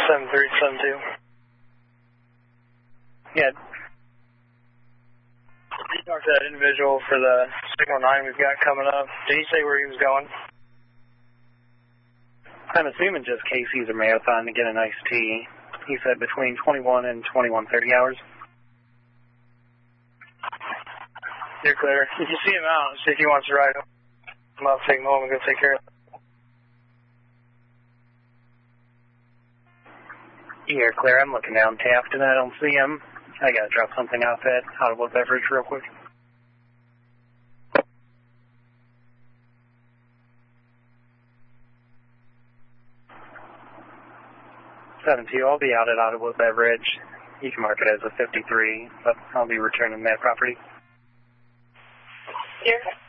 7372. Yeah. You talked to that individual for the 619 we've got coming up. Did he say where he was going? I'm assuming just Casey's or Marathon to get a nice tea. He said between 21 and 21:30 hours. You're clear. If you see him out, see if he wants to ride him up, take him home and go take care of it. You're clear. I'm looking down Taft and I don't see him. I gotta drop something off at Audible Beverage real quick. 7-2, I'll be out at Audible Beverage. You can mark it as a 53, but I'll be returning that property. Here.